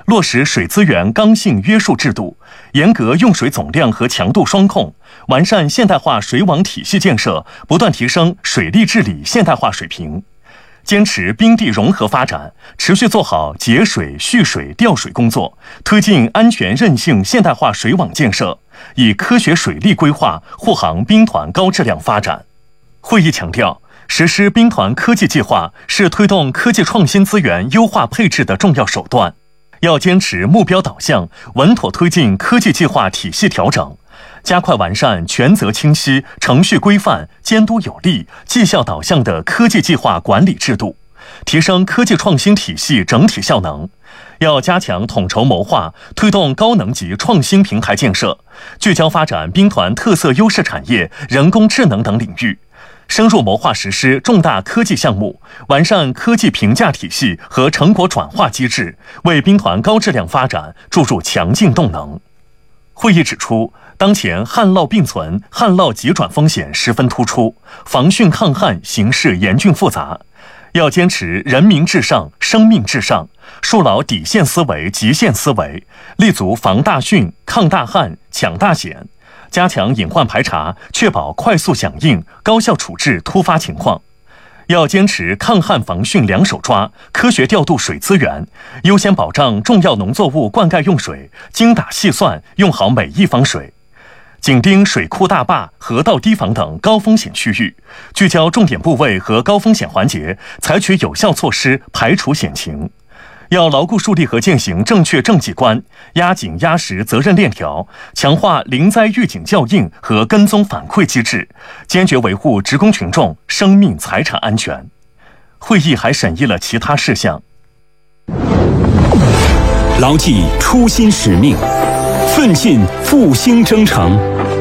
落实水资源刚性约束制度，严格用水总量和强度双控，完善现代化水网体系建设，不断提升水利治理现代化水平。坚持滨地融合发展，持续做好节水、蓄水、调水工作，推进安全韧性现代化水网建设，以科学水利规划护航滨团高质量发展。会议强调，实施滨团科技计划是推动科技创新资源优化配置的重要手段，要坚持目标导向，稳妥推进科技计划体系调整，加快完善权责清晰、程序规范、监督有力、绩效导向的科技计划管理制度，提升科技创新体系整体效能。要加强统筹谋划，推动高能级创新平台建设，聚焦发展滨团特色优势产业、人工智能等领域，深入谋划实施重大科技项目，完善科技评价体系和成果转化机制，为滨团高质量发展注入强劲动能。会议指出，当前旱涝并存、旱涝急转风险十分突出，防汛抗旱形势严峻复杂，要坚持人民至上、生命至上，树牢底线思维、极限思维，立足防大汛、抗大旱、抢大险，加强隐患排查，确保快速响应、高效处置突发情况。要坚持抗旱防汛两手抓，科学调度水资源，优先保障重要农作物灌溉用水，精打细算用好每一方水。紧盯水库大坝、河道堤防等高风险区域，聚焦重点部位和高风险环节，采取有效措施排除险情。要牢固树立和践行正确政绩观，压紧压实责任链条，强化临灾预警校应和跟踪反馈机制，坚决维护职工群众生命财产安全。会议还审议了其他事项。 牢记初心使命，奋进复兴征程。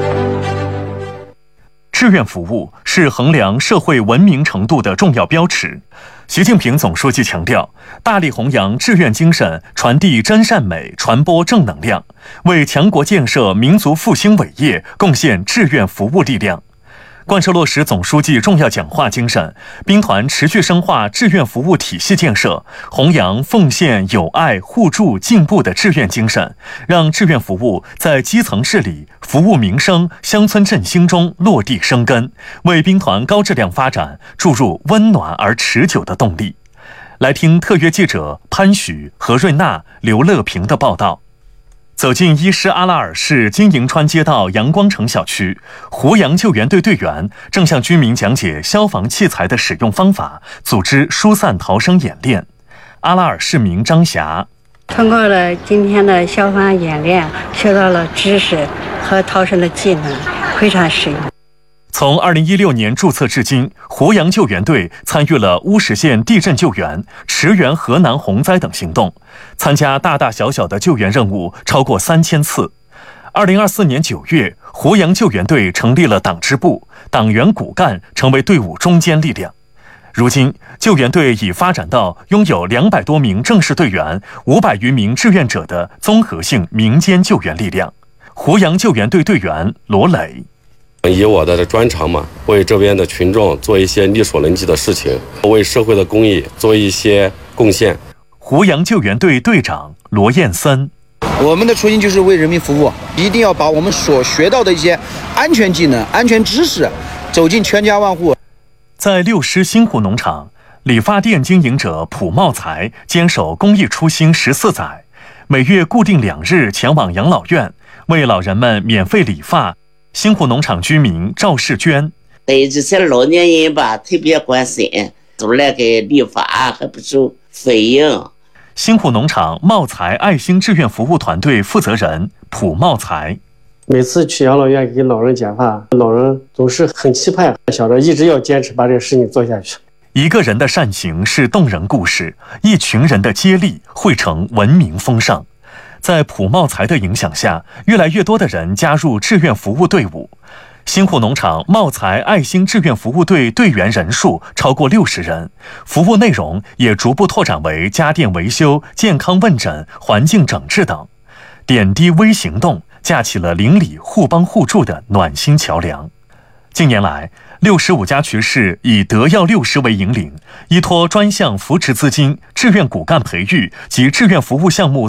志愿服务是衡量社会文明程度的重要标尺。习近平总书记强调，大力弘扬志愿精神，传递真善美，传播正能量，为强国建设、民族复兴伟业贡献志愿服务力量。贯彻落实总书记重要讲话精神，滨团持续深化志愿服务体系建设，弘扬奉献、友爱、互助、进步的志愿精神，让志愿服务在基层治理、服务民生、乡村振兴中落地生根，为滨团高质量发展注入温暖而持久的动力。来听特约记者潘许、何瑞娜、刘乐平的报道。走进伊施阿拉尔市金银川街道阳光城小区，胡杨救援队队员正向居民讲解消防器材的使用方法，组织疏散逃生演练。阿拉尔市民张霞： 通过了今天的消防演练，学到了知识和逃生的技能，非常实用。 从2016年注册至今，胡杨救援队参与了乌石县地震救援、驰援河南洪灾等行动，参加大大小小的救援任务超过3000次。2024年9月，胡杨救援队成立了党支部，党员骨干成为队伍中坚力量。如今，救援队已发展到拥有200多名正式队员、500余名志愿者的综合性民间救援力量。胡杨救援队队员罗磊： 以我的专长嘛，为这边的群众做一些力所能及的事情，为社会的公益做一些贡献。 胡杨救援队队长罗彦森： 我们的初心就是为人民服务，一定要把我们所学到的一些安全技能、安全知识走进全家万户。 在六师新湖农场，理发店经营者蒲茂才坚守公益初心14载，每月固定2日前往养老院，为老人们免费理发。新湖农场居民赵世娟： 对这些老年人吧，特别关心，都来给理发，还不收费用。 新湖农场茂才爱心志愿服务团队负责人蒲茂才： 每次去养老院给老人剪发，老人总是很期盼，想着一直要坚持把这个事情做下去。 一个人的善行是动人故事，一群人的接力汇成文明风尚。在蒲茂才的影响下，越来越多的人加入志愿服务队伍。新湖农场茂才爱心志愿服务队队员人数超过60人，服务内容也逐步拓展为家电维修、健康问诊、环境整治等，点滴微行动架起了邻里互帮互助的暖心桥梁。近年来，65家区市以德耀六师为引领，依托专项扶持资金、志愿骨干培育及志愿服务项目